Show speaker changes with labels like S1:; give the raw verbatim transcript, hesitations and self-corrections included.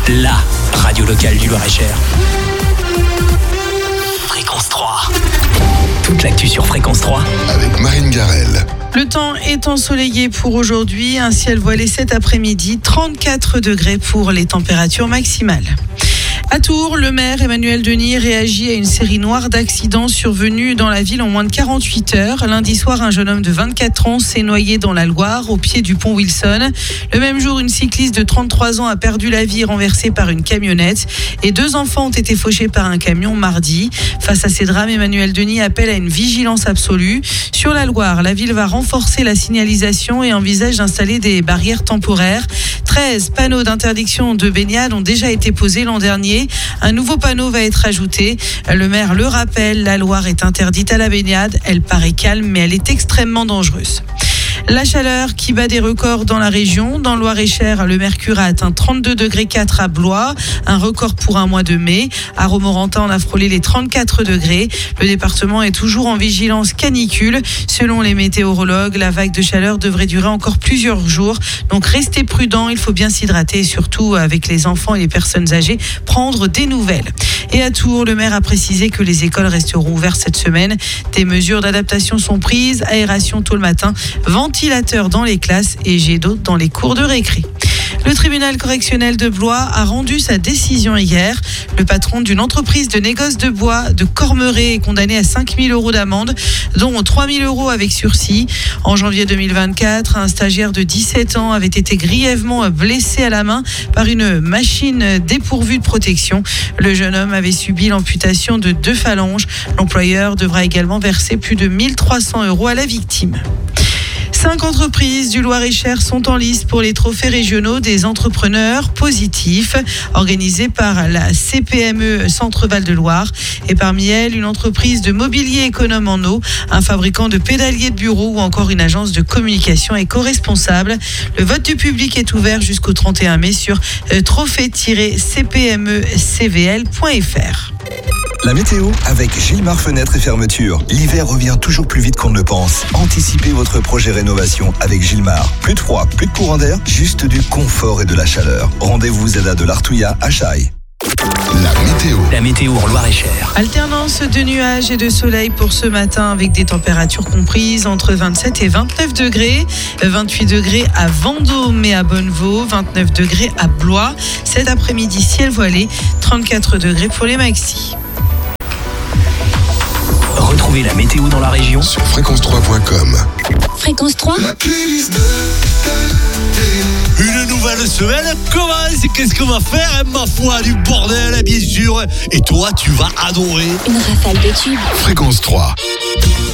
S1: la radio locale du Loir-et-Cher. Fréquence trois. Toute l'actu sur Fréquence trois.
S2: Avec Marine Garel.
S3: Le temps est ensoleillé pour aujourd'hui, un ciel voilé cet après-midi, trente-quatre degrés pour les températures maximales. À Tours, le maire Emmanuel Denis réagit à une série noire d'accidents survenus dans la ville en moins de quarante-huit heures. Lundi soir, un jeune homme de vingt-quatre ans s'est noyé dans la Loire, au pied du pont Wilson. Le même jour, une cycliste de trente-trois ans a perdu la vie renversée par une camionnette. Et deux enfants ont été fauchés par un camion mardi. Face à ces drames, Emmanuel Denis appelle à une vigilance absolue. Sur la Loire, la ville va renforcer la signalisation et envisage d'installer des barrières temporaires. treize panneaux d'interdiction de baignade ont déjà été posés l'an dernier. Un nouveau panneau va être ajouté. Le maire le rappelle, la Loire est interdite à la baignade. Elle paraît calme, mais elle est extrêmement dangereuse. La chaleur qui bat des records dans la région. Dans le Loir-et-Cher, le mercure a atteint trente-deux degrés quatre à Blois, un record pour un mois de mai. À Romorantin, on a frôlé les trente-quatre degrés. Le département est toujours en vigilance canicule. Selon les météorologues, la vague de chaleur devrait durer encore plusieurs jours. Donc restez prudents, il faut bien s'hydrater et surtout avec les enfants et les personnes âgées, prendre des nouvelles. Et à Tours, le maire a précisé que les écoles resteront ouvertes cette semaine. Des mesures d'adaptation sont prises, aération tôt le matin, ventilateur dans les classes et jet d'eau dans les cours de récré. Le tribunal correctionnel de Blois a rendu sa décision hier. Le patron d'une entreprise de négoce de bois de Cormeret est condamné à cinq mille euros d'amende, dont trois mille euros avec sursis. En janvier deux mille vingt-quatre, un stagiaire de dix-sept ans avait été grièvement blessé à la main par une machine dépourvue de protection. Le jeune homme avait subi l'amputation de deux phalanges. L'employeur devra également verser plus de mille trois cents euros à la victime. Cinq entreprises du Loir-et-Cher sont en lice pour les trophées régionaux des entrepreneurs positifs organisés par la C P M E Centre Val de Loire. Et parmi elles, une entreprise de mobilier économe en eau, un fabricant de pédaliers de bureau ou encore une agence de communication éco-responsable. Le vote du public est ouvert jusqu'au trente et un mai sur trophée tiret c p m e c v l point f r.
S4: La météo avec Gilmar Fenêtres et Fermetures. L'hiver revient toujours plus vite qu'on ne le pense. Anticipez votre projet rénovation avec Gilmar. Plus de froid, plus de courant d'air, juste du confort et de la chaleur. Rendez-vous Zeda de l'Artouillat à Chaille.
S2: La météo.
S1: La météo en Loir-et-Cher.
S3: Alternance de nuages et de soleil pour ce matin avec des températures comprises entre vingt-sept et vingt-neuf degrés. vingt-huit degrés à Vendôme et à Bonnevaux. vingt-neuf degrés à Blois. Cet après-midi, ciel voilé. trente-quatre degrés pour les maxis.
S1: Retrouvez la météo dans la région
S2: Sur fréquence trois point com.
S5: Fréquence trois.
S6: Une nouvelle semaine commence. Qu'est-ce qu'on va faire, hein, ma foi? Du bordel, bien sûr. Et toi, tu vas adorer.
S5: Une rafale de tubes.
S2: Fréquence trois.